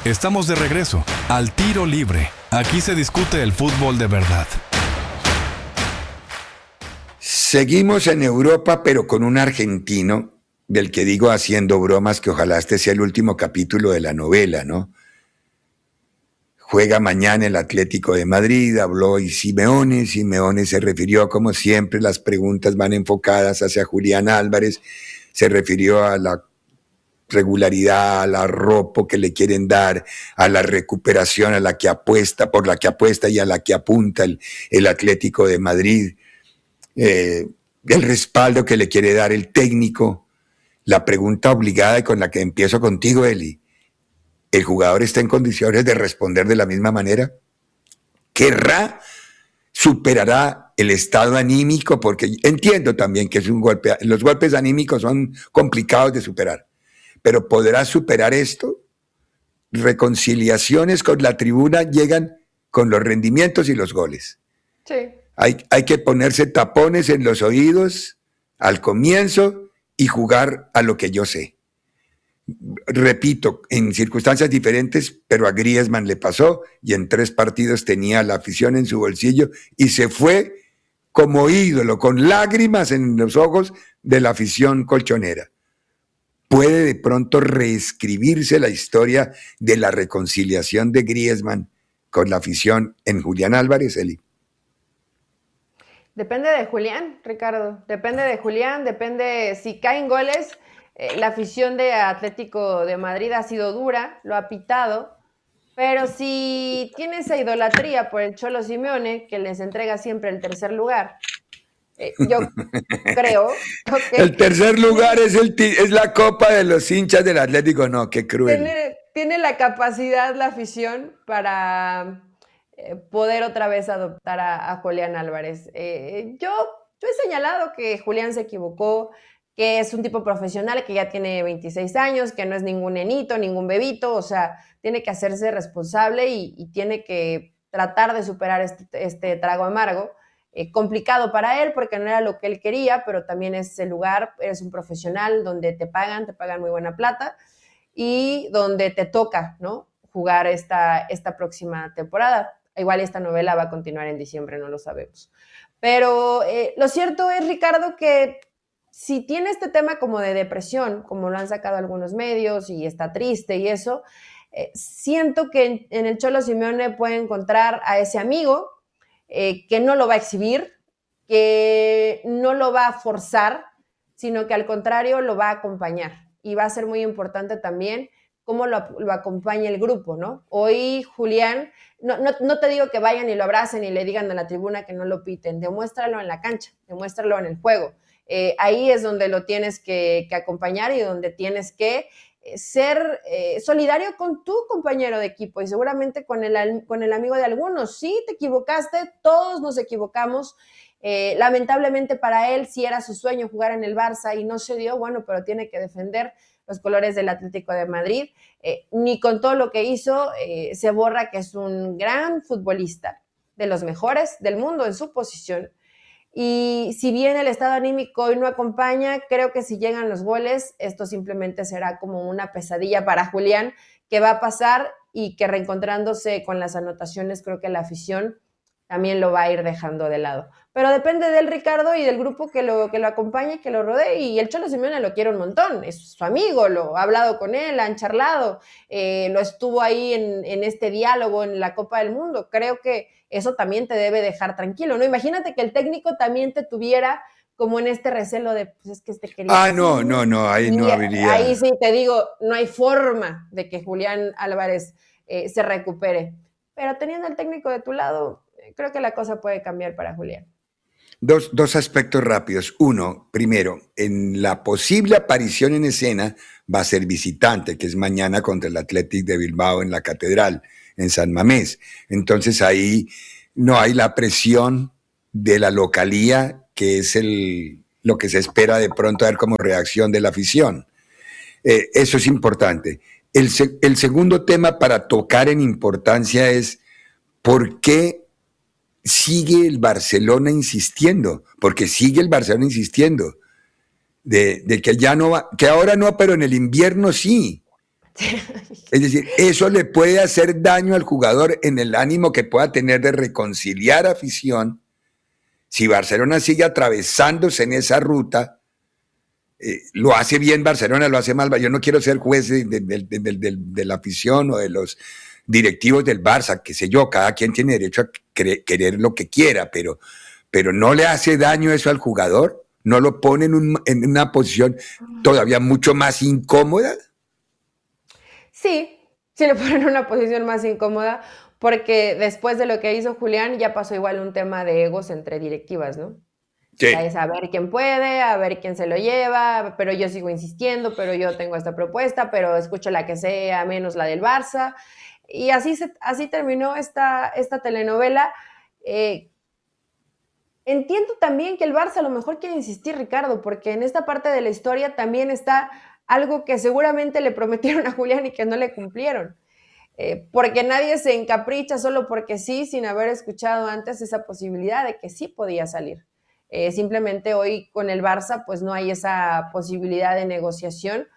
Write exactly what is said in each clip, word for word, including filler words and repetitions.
Estamos de regreso al Tiro Libre. Aquí se discute el fútbol de verdad. Seguimos en Europa, pero con un argentino, del que digo haciendo bromas que ojalá este sea el último capítulo de la novela, ¿no? Juega mañana el Atlético de Madrid, habló hoy Simeone, Simeone se refirió, como siempre, las preguntas van enfocadas hacia Julián Álvarez, se refirió a la regularidad, al arropo que le quieren dar, a la recuperación a la que apuesta, por la que apuesta y a la que apunta el, el Atlético de Madrid, eh, el respaldo que le quiere dar el técnico. La pregunta obligada y con la que empiezo contigo, Eli, ¿el jugador está en condiciones de responder de la misma manera? ¿Querrá? ¿Superará el estado anímico? Porque entiendo también que es un golpe, los golpes anímicos son complicados de superar, pero ¿podrá superar esto? Reconciliaciones con la tribuna llegan con los rendimientos y los goles. Sí. Hay, hay que ponerse tapones en los oídos al comienzo y jugar a lo que yo sé. Repito, en circunstancias diferentes, pero a Griezmann le pasó y en tres partidos tenía la afición en su bolsillo y se fue como ídolo, con lágrimas en los ojos de la afición colchonera. ¿Puede de pronto reescribirse la historia de la reconciliación de Griezmann con la afición en Julián Álvarez, Eli? Depende de Julián, Ricardo. Depende de Julián, depende si caen goles. Eh, la afición de Atlético de Madrid ha sido dura, lo ha pitado, pero si tiene esa idolatría por el Cholo Simeone, que les entrega siempre el tercer lugar, eh, yo creo que... El tercer lugar es, el, es la copa de los hinchas del Atlético, no, qué cruel. Tiene, tiene la capacidad la afición para eh, poder otra vez adoptar a, a Julián Álvarez. Eh, yo, yo he señalado que Julián se equivocó, que es un tipo profesional que ya tiene veintiséis años, que no es ningún nenito, ningún bebito, o sea, tiene que hacerse responsable y, y tiene que tratar de superar este, este trago amargo. Eh, complicado para él porque no era lo que él quería, pero también es el lugar, eres un profesional donde te pagan, te pagan muy buena plata y donde te toca, ¿no?, jugar esta, esta próxima temporada. Igual esta novela va a continuar en diciembre, no lo sabemos. Pero eh, lo cierto es, Ricardo, que si tiene este tema como de depresión, como lo han sacado algunos medios y está triste y eso, eh, siento que en, en el Cholo Simeone puede encontrar a ese amigo eh, que no lo va a exhibir, que no lo va a forzar, sino que al contrario lo va a acompañar. Y va a ser muy importante también cómo lo, lo acompaña el grupo, ¿no? Hoy Julián, no, no, no te digo que vayan y lo abracen y le digan a la tribuna que no lo piten, demuéstralo en la cancha, demuéstralo en el juego. Eh, ahí es donde lo tienes que, que acompañar y donde tienes que eh, ser eh, solidario con tu compañero de equipo y seguramente con el, con el amigo de algunos. Sí, te equivocaste, todos nos equivocamos. Eh, lamentablemente para él, si era su sueño jugar en el Barça y no se dio, bueno, pero tiene que defender los colores del Atlético de Madrid. Eh, ni con todo lo que hizo eh, se borra que es un gran futbolista, de los mejores del mundo en su posición. Y si bien el estado anímico hoy no acompaña, creo que si llegan los goles, esto simplemente será como una pesadilla para Julián, que va a pasar y que reencontrándose con las anotaciones, creo que la afición también lo va a ir dejando de lado. Pero depende del Ricardo y del grupo que lo, que lo acompañe, que lo rodee, y el Cholo Simeone lo quiere un montón, es su amigo, lo ha hablado con él, han charlado, eh, lo estuvo ahí en, en este diálogo en la Copa del Mundo. Creo que eso también te debe dejar tranquilo, ¿no? Imagínate que el técnico también te tuviera como en este recelo de, pues es que este querido... Ah, no, no, no, ahí no habría... Ahí sí te digo, no hay forma de que Julián Álvarez eh, se recupere. Pero teniendo el técnico de tu lado, creo que la cosa puede cambiar para Julián. Dos, dos aspectos rápidos. Uno, primero, en la posible aparición en escena va a ser visitante, que es mañana contra el Athletic de Bilbao en la Catedral, en San Mamés. Entonces ahí no hay la presión de la localía, que es el, lo que se espera de pronto a ver como reacción de la afición. Eh, eso es importante. El, el segundo tema para tocar en importancia es por qué sigue el Barcelona insistiendo, porque sigue el Barcelona insistiendo, de, de que ya no va, que ahora no, pero en el invierno sí. Es decir, eso le puede hacer daño al jugador en el ánimo que pueda tener de reconciliar afición. Si Barcelona sigue atravesándose en esa ruta, eh, lo hace bien Barcelona, lo hace mal. Yo no quiero ser juez de, de, de, de, de, de la afición o de los directivos del Barça, qué sé yo, cada quien tiene derecho a cre- querer lo que quiera, pero, pero no le hace daño eso al jugador, no lo pone en, un, en una posición todavía mucho más incómoda. Sí, sí le ponen en una posición más incómoda, porque después de lo que hizo Julián ya pasó igual un tema de egos entre directivas, ¿no? Sí. O sea, es a ver quién puede, a ver quién se lo lleva, pero yo sigo insistiendo, pero yo tengo esta propuesta, pero escucho la que sea, menos la del Barça. Y así, se, así terminó esta, esta telenovela. Eh, entiendo también que el Barça a lo mejor quiere insistir, Ricardo, porque en esta parte de la historia también está algo que seguramente le prometieron a Julián y que no le cumplieron. Eh, porque nadie se encapricha solo porque sí, sin haber escuchado antes esa posibilidad de que sí podía salir. Eh, simplemente hoy con el Barça pues no hay esa posibilidad de negociación,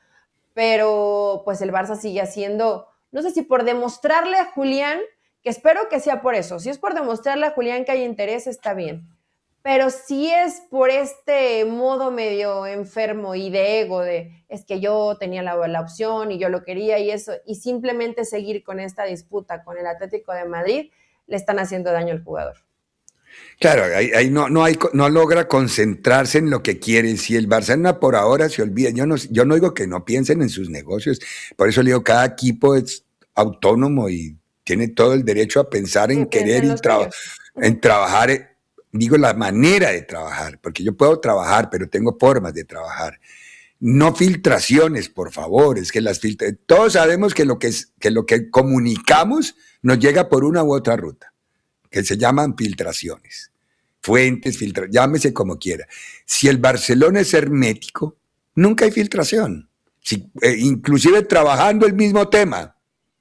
pero pues el Barça sigue haciendo, no sé si por demostrarle a Julián, que espero que sea por eso, si es por demostrarle a Julián que hay interés, está bien, pero si es por este modo medio enfermo y de ego, de es que yo tenía la, la opción y yo lo quería y eso, y simplemente seguir con esta disputa con el Atlético de Madrid, le están haciendo daño al jugador. Claro, ahí, ahí no, no, hay, no logra concentrarse en lo que quiere. Si el Barcelona por ahora se olvida, yo no, yo no digo que no piensen en sus negocios, por eso le digo, cada equipo es autónomo y tiene todo el derecho a pensar en Sí, querer en y tra- en trabajar, digo la manera de trabajar, porque yo puedo trabajar, pero tengo formas de trabajar. No filtraciones, por favor, es que las filtra- todos sabemos que lo que, es, que lo que comunicamos nos llega por una u otra ruta, que se llaman filtraciones, fuentes, filtra, llámese como quiera. Si el Barcelona es hermético, nunca hay filtración, si, eh, inclusive trabajando el mismo tema,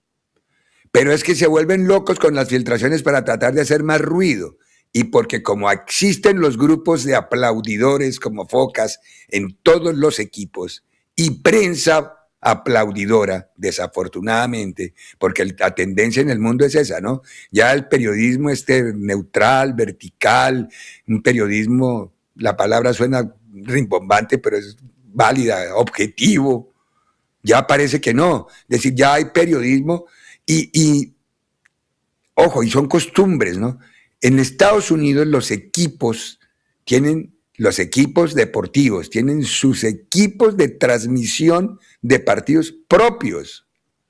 pero es que se vuelven locos con las filtraciones para tratar de hacer más ruido, y porque como existen los grupos de aplaudidores como focas en todos los equipos, y prensa aplaudidora, desafortunadamente, porque la tendencia en el mundo es esa, ¿no? Ya el periodismo este neutral, vertical, un periodismo, la palabra suena rimbombante, pero es válida, objetivo, ya parece que no. Es decir, ya hay periodismo y, y ojo, y son costumbres, ¿no? En Estados Unidos los equipos tienen los equipos deportivos, tienen sus equipos de transmisión de partidos propios.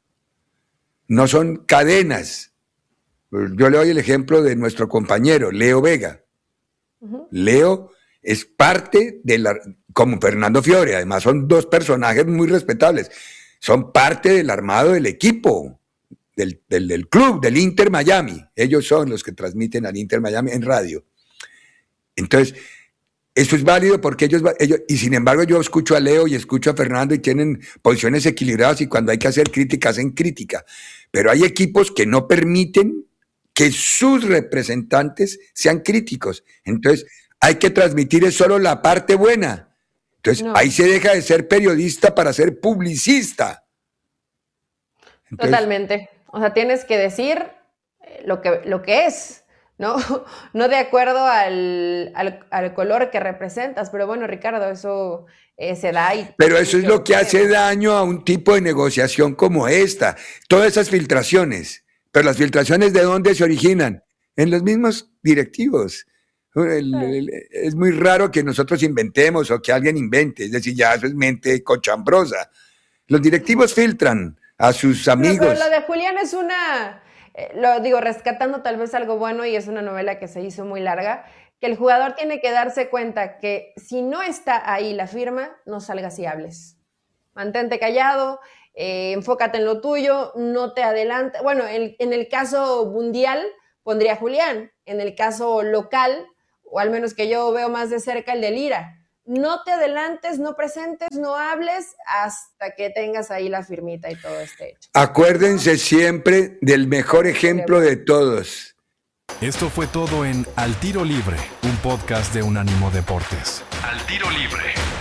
No son cadenas. Yo le doy el ejemplo de nuestro compañero, Leo Vega. Uh-huh. Leo es parte de la, como Fernando Fiore, además son dos personajes muy respetables, son parte del armado del equipo, del, del, del club, del Inter Miami. Ellos son los que transmiten al Inter Miami en radio. Entonces, eso es válido porque ellos, ellos, y sin embargo yo escucho a Leo y escucho a Fernando y tienen posiciones equilibradas y cuando hay que hacer crítica, hacen crítica. Pero hay equipos que no permiten que sus representantes sean críticos. Entonces, hay que transmitir solo la parte buena. Entonces, no. Ahí se deja de ser periodista para ser publicista. Entonces, totalmente. O sea, tienes que decir lo que, lo que es. ¿No? No de acuerdo al, al, al color que representas, pero bueno, Ricardo, eso eh, se da. Y pero eso es lo que hace daño a un tipo de negociación como esta. Todas esas filtraciones, pero las filtraciones ¿de dónde se originan? En los mismos directivos. El, el, es muy raro que nosotros inventemos o que alguien invente, es decir, ya eso es mente cochambrosa. Los directivos filtran a sus amigos. Pero, pero lo de Julián es una... Lo digo, rescatando tal vez algo bueno, y es una novela que se hizo muy larga, que el jugador tiene que darse cuenta que si no está ahí la firma, no salgas y hables. Mantente callado, eh, enfócate en lo tuyo, no te adelantes. Bueno, en, en el caso mundial pondría a Julián, en el caso local, o al menos que yo veo más de cerca, el de Lira. No te adelantes, no presentes, no hables hasta que tengas ahí la firmita y todo esté hecho. Acuérdense siempre del mejor ejemplo de todos. Esto fue todo en Al Tiro Libre, un podcast de Unánimo Deportes. Al Tiro Libre.